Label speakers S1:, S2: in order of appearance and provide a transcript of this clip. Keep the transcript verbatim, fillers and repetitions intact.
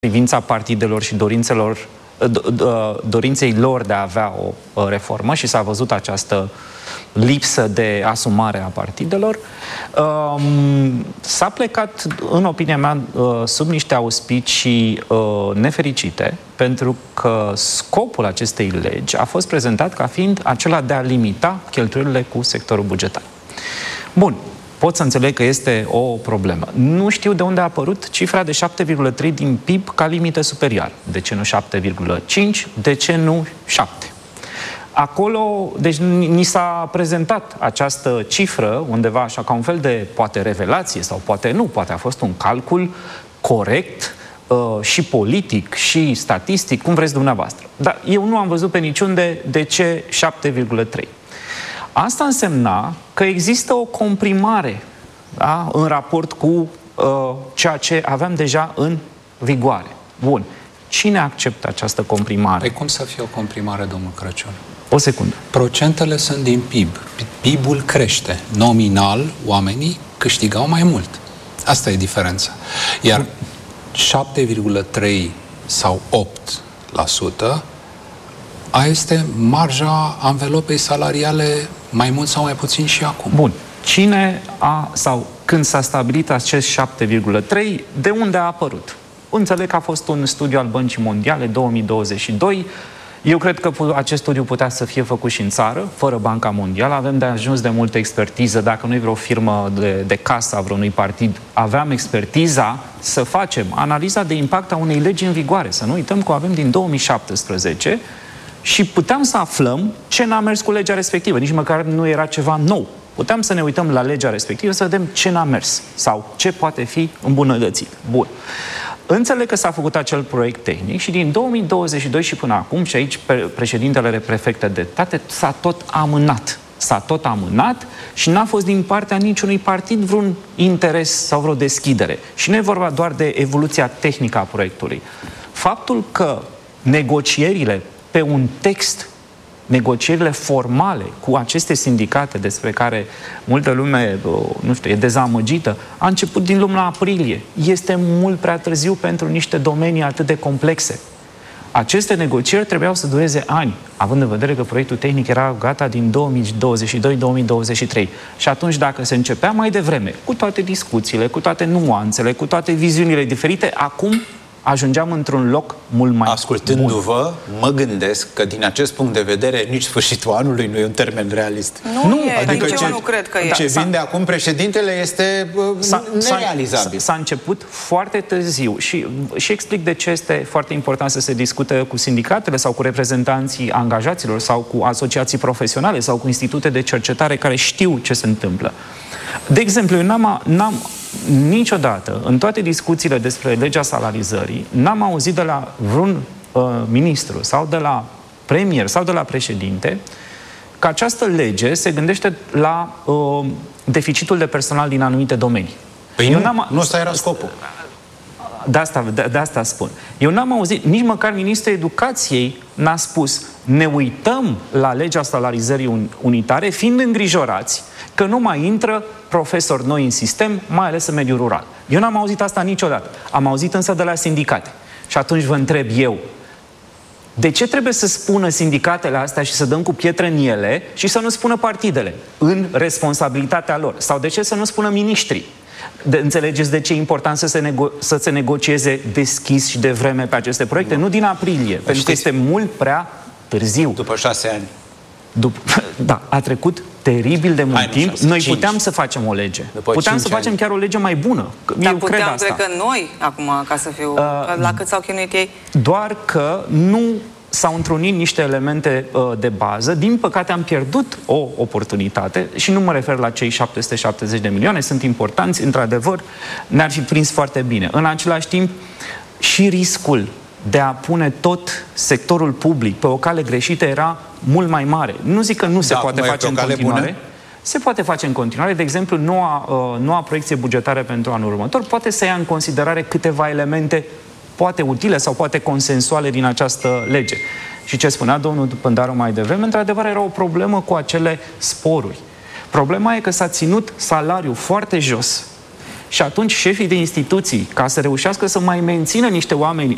S1: privința partidelor și dorințelor, dorinței lor de a avea o reformă și s-a văzut această lipsă de asumare a partidelor. S-a plecat, în opinia mea, sub niște auspicii nefericite, pentru că scopul acestei legi a fost prezentat ca fiind acela de a limita cheltuielile cu sectorul bugetar. Bun. Pot să înțeleg că este o problemă. Nu știu de unde a apărut cifra de șapte virgulă trei din P I B ca limită superioară. De ce nu șapte virgulă cinci? De ce nu șapte? Acolo, deci ni s-a prezentat această cifră undeva așa ca un fel de, poate, revelație sau poate nu, poate a fost un calcul corect uh, și politic și statistic, cum vreți dumneavoastră. Dar eu nu am văzut pe niciunde de ce șapte virgulă trei. Asta însemna că există o comprimare, da, în raport cu uh, ceea ce aveam deja în vigoare. Bun. Cine acceptă această comprimare?
S2: Păi cum să fie o comprimare, domnul Crăciun?
S1: O secundă.
S2: Procentele sunt din P I B. P I B-ul crește. Nominal, oamenii câștigau mai mult. Asta e diferența. Iar șapte virgulă trei sau opt la sută aia este marja anvelopei salariale, mai mult sau mai puțin și acum.
S1: Bun. Cine a, sau când s-a stabilit acest șapte virgulă trei, de unde a apărut? Înțeleg că a fost un studiu al Băncii Mondiale două mii douăzeci și doi. Eu cred că acest studiu putea să fie făcut și în țară, fără Banca Mondială. Avem de ajuns de multă expertiză. Dacă nu e vreo firmă de, de casă a vreunui partid, aveam expertiza să facem analiza de impact a unei legi în vigoare. Să nu uităm că o avem din două mii șaptesprezece și puteam să aflăm ce n-a mers cu legea respectivă. Nici măcar nu era ceva nou. Puteam să ne uităm la legea respectivă să vedem ce n-a mers sau ce poate fi îmbunătățit. Bun. Înțeleg că s-a făcut acel proiect tehnic și din două mii douăzeci și doi și până acum, și aici președintele prefectă de date, s-a tot amânat. S-a tot amânat și n-a fost din partea niciunui partid vreun interes sau vreo deschidere. Și nu e vorba doar de evoluția tehnică a proiectului. Faptul că negocierile pe un text, negocierile formale cu aceste sindicate despre care multă lume, nu știu, e dezamăgită, a început din luna aprilie. Este mult prea târziu pentru niște domenii atât de complexe. Aceste negocieri trebuiau să dureze ani, având în vedere că proiectul tehnic era gata din două mii douăzeci și doi două mii douăzeci și trei. Și atunci, dacă se începea mai devreme, cu toate discuțiile, cu toate nuanțele, cu toate viziunile diferite, acum ajungeam într-un loc mult mai
S3: Ascultându-vă, mă gândesc că din acest punct de vedere nici sfârșitul anului nu e un termen realist.
S4: Nu, nu e, adică ce, nu cred că e.
S3: Ce vinde acum președintele este nerealizabil.
S1: S-a început foarte târziu și, și explic de ce este foarte important să se discute cu sindicatele sau cu reprezentanții angajaților sau cu asociații profesionale sau cu institute de cercetare care știu ce se întâmplă. De exemplu, eu n-am, n-am niciodată, în toate discuțiile despre legea salarizării, n-am auzit de la vreun uh, ministru sau de la premier sau de la președinte că această lege se gândește la uh, deficitul de personal din anumite domenii.
S3: Păi eu nu, nu ăsta era scopul.
S1: De asta, de, de asta spun. Eu n-am auzit, nici măcar ministrul educației n-a spus ne uităm la legea salarizării unitare, fiind îngrijorați că nu mai intră profesori noi în sistem, mai ales în mediul rural. Eu n-am auzit asta niciodată. Am auzit însă de la sindicate. Și atunci vă întreb eu, de ce trebuie să spună sindicatele astea și să dăm cu pietre în ele și să nu spună partidele în responsabilitatea lor? Sau de ce să nu spună miniștrii? De, înțelegeți de ce e important să se, nego să se negocieze deschis și de vreme pe aceste proiecte? Nu, nu din aprilie, pentru știți, că este mult prea târziu.
S3: După șase ani.
S1: Dup da, a trecut teribil de mult Hai, timp. Șase, Noi cinci. puteam să facem o lege. După puteam să facem ani. chiar o lege mai bună.
S4: Dar Eu puteam, cred, asta. cred că noi, acum, ca să fiu... Uh, la cât s-au chinuit ei?
S1: Doar că nu s-au întrunit niște elemente uh, de bază. Din păcate am pierdut o oportunitate și nu mă refer la cei șapte sute șaptezeci de milioane. Sunt importanți, într-adevăr, ne-ar fi prins foarte bine. În același timp, și riscul de a pune tot sectorul public pe o cale greșită era mult mai mare. Nu zic că nu se da, poate face în continuare. Bună? Se poate face în continuare. De exemplu, noua, uh, noua proiecție bugetară pentru anul următor poate să ia în considerare câteva elemente poate utile sau poate consensuale din această lege. Și ce spunea domnul Pândaru mai devreme, într-adevăr era o problemă cu acele sporuri. Problema e că s-a ținut salariul foarte jos. Și atunci șefii de instituții, ca să reușească să mai mențină niște oameni